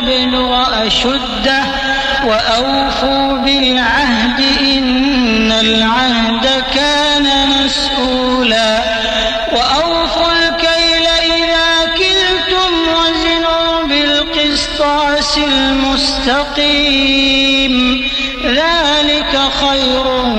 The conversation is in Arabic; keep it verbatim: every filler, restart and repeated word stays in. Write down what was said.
يبلغ أشده وأوفوا بالعهد إن العهد كان مسؤولا وأوفوا الكيل إذا كلتم وزنوا بالقسطاس المستقيم ذلك خير